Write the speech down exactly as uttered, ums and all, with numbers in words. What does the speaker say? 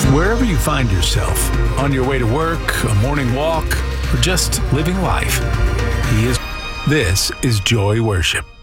Wherever you find yourself, on your way to work, a morning walk, or just living life, He is. This is Joy Worship.